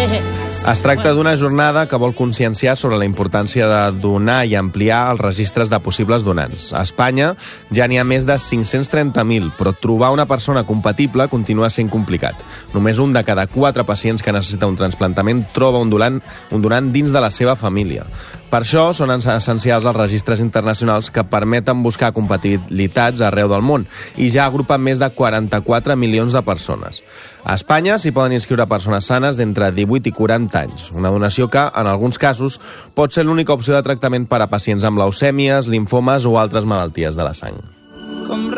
Es tracta d'una jornada que vol conscienciar sobre la importància de donar i ampliar els registres de possibles donants. A Espanya ja n'hi ha més de 530.000, però trobar una persona compatible continua sent complicat. Només un de cada 4 pacients que necessita un trasplantament troba un donant dins de la seva família. Per això són essencials els registres internacionals que permeten buscar compatibilitats arreu del món i ja agrupen més de 44 milions de persones. A Espanya s'hi poden inscriure persones sanes d'entre 18 i 40 anys, una donació que, en alguns casos, pot ser l'única opció de tractament per a pacients amb leucèmies, limfomes o altres malalties de la sang.